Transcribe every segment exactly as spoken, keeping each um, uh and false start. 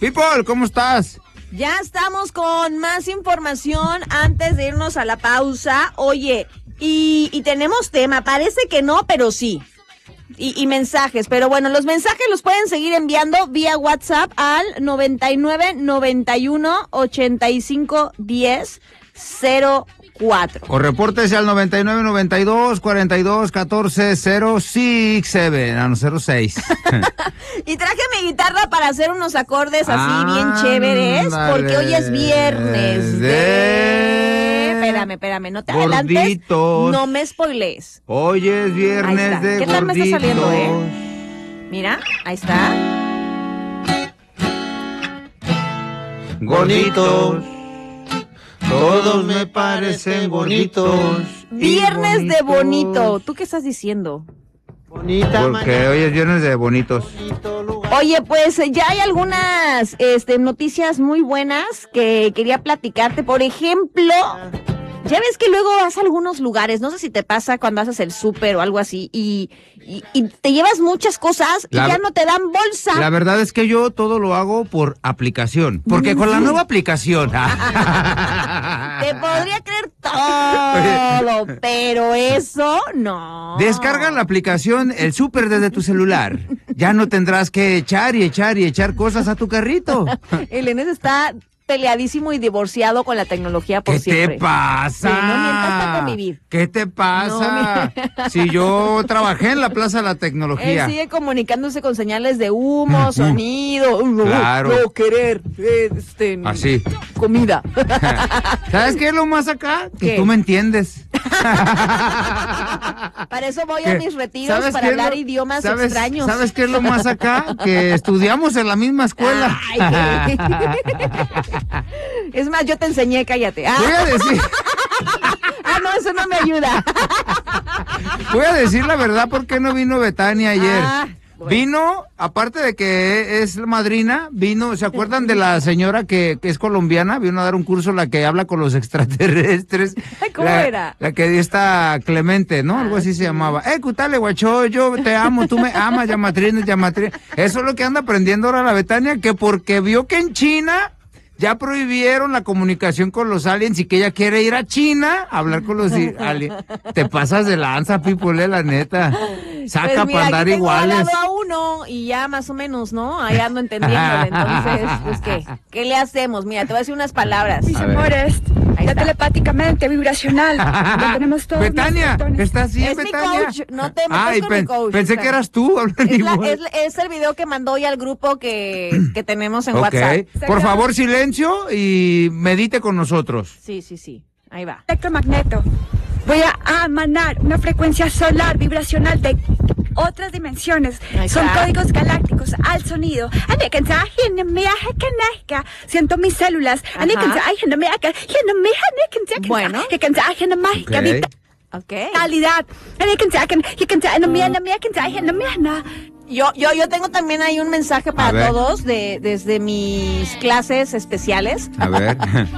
People, ¿cómo estás? Ya estamos con más información antes de irnos a la pausa. Oye, y, y tenemos tema, parece que no, pero sí. Y, y mensajes, pero bueno, los mensajes los pueden seguir enviando vía WhatsApp al noventa y nueve, noventa y uno, ochenta y cinco, diez, cero cuatro. O repórtese al noventa y nueve, noventa y dos, cuarenta y dos, catorce, cero seis, siete, ah, no, cero seis. Y traje mi guitarra para hacer unos acordes así ah, bien chéveres, porque hoy es viernes de... de... Espérame, espérame, no te gorditos. Adelantes, no me spoilees. Hoy es viernes de ¿Qué tal gorditos? Me está saliendo, eh? Mira, ahí está. Gorditos. Todos me parecen bonitos. Viernes bonitos. de bonito. ¿Tú qué estás diciendo? Bonita Porque mañana. Hoy es viernes de bonitos. Oye, pues ya hay algunas este, noticias muy buenas que quería platicarte. Por ejemplo, ya ves que luego vas a algunos lugares, no sé si te pasa cuando haces el súper o algo así, y, y, y te llevas muchas cosas y la, ya no te dan bolsa. La verdad es que yo todo lo hago por aplicación, porque con la nueva aplicación... Te podría creer todo, pero eso no. Descarga la aplicación El Súper desde tu celular. Ya no tendrás que echar y echar y echar cosas a tu carrito. El Enes está peleadísimo y divorciado con la tecnología por ¿Qué siempre. ¿Qué te pasa? Sí, no mientas para convivir. ¿Qué te pasa? No, si yo trabajé en la Plaza de la Tecnología. Él sigue comunicándose con señales de humo, sonido, claro. no, no querer, este, así. Comida. ¿Sabes qué es lo más acá? Que ¿Qué? tú me entiendes. Para eso voy a mis retiros, para hablar lo, idiomas ¿sabes, extraños. ¿Sabes qué es lo más acá? Que estudiamos en la misma escuela. Ay, es más, yo te enseñé, cállate. Ah. Voy a decir... ah, no, eso no me ayuda. Voy a decir la verdad, ¿por qué no vino Betania ayer? Ah, bueno. Vino, aparte de que es madrina, vino, ¿se acuerdan de la señora que, que es colombiana? Vino a dar un curso, la que habla con los extraterrestres. ¿Cómo la, era? La que está Clemente, ¿no? Algo así ah, se sí. llamaba. Eh, cutale, guacho, yo te amo, tú me amas, llamatrina, llamatrina. Eso es lo que anda aprendiendo ahora la Betania, que porque vio que en China... ya prohibieron la comunicación con los aliens y que ella quiere ir a China a hablar con los aliens. Te pasas de lanza, People, la neta. Saca pues mira, para andar aquí tengo iguales. Al lado a uno y ya más o menos, ¿no? Ahí ando entendiéndole. Entonces, pues, ¿qué? ¿Qué le hacemos? Mira, te voy a decir unas palabras. Mis amores, ya telepáticamente, vibracional. Ya tenemos todos. Betania, ¿estás bien, es Betania? Mi coach. No te metas Ay, con pen, mi coach. Pensé que eras tú. Es, la, es, es el video que mandó hoy al grupo que, que tenemos en okay. WhatsApp. Por favor, silencio y medite con nosotros. Sí, sí, sí. Ahí va. Electromagneto. Voy a emanar una frecuencia solar vibracional de otras dimensiones. Son códigos galácticos al sonido. Siento mis células. Bueno. Okay. Okay. Calidad. Yo, yo, yo tengo también ahí un mensaje para todos de, desde mis clases especiales. A ver.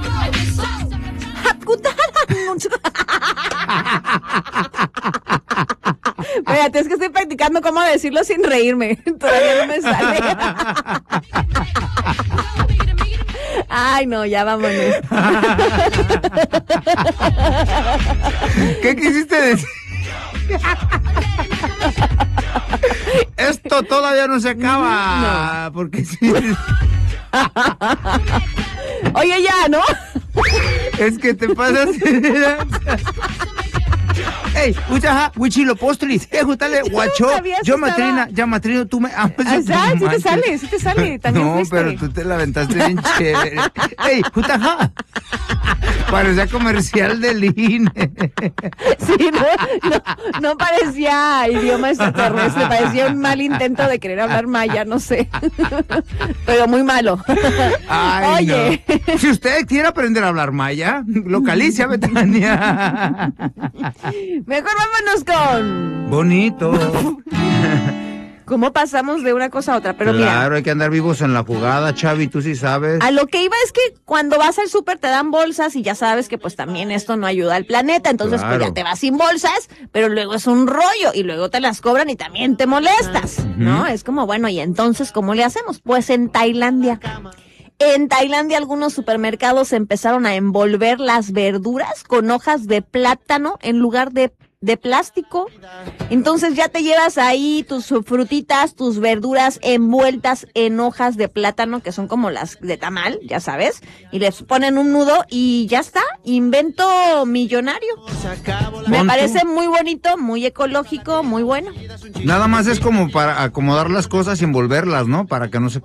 Espérate, es que estoy practicando cómo decirlo sin reírme. Todavía no me sale. Ay, no, ya vámonos. ¿Qué quisiste decir? Esto todavía no se acaba. No. Porque sí. Oye, ya, ¿no? Es que te pasas. Ey, uchaja, huichilo postris, eh, justale, guacho, yo matrina, ya matrino, tú me amas. Ah, ¿sabes? Sí te sale, sí te sale, también no, fuiste. pero tú te la aventaste bien chévere. Ey, jutaja. Parecía comercial del I N E. Sí, no, no, no parecía idioma extraterrestre, parecía un mal intento de querer hablar maya, no sé. Pero muy malo. Ay, oye. No. Si usted quiere aprender a hablar maya, localice a Betania. Mejor vámonos con... Bonito. ¿Cómo pasamos de una cosa a otra? Pero claro, mira, hay que andar vivos en la jugada, Chavi, tú sí sabes. a lo que iba es que cuando vas al súper te dan bolsas y ya sabes que pues también esto no ayuda al planeta, entonces Claro. pues ya te vas sin bolsas, pero luego es un rollo y luego te las cobran y también te molestas, ¿no? Es como, bueno, ¿y entonces cómo le hacemos? Pues en Tailandia. En Tailandia algunos supermercados empezaron a envolver las verduras con hojas de plátano en lugar de de plástico. Entonces ya te llevas ahí tus frutitas, tus verduras envueltas en hojas de plátano, que son como las de tamal, ya sabes, y les ponen un nudo y ya está, invento millonario. Me Pon parece tú. muy bonito, muy ecológico, muy bueno. Nada más es como para acomodar las cosas y envolverlas, ¿no? Para que no se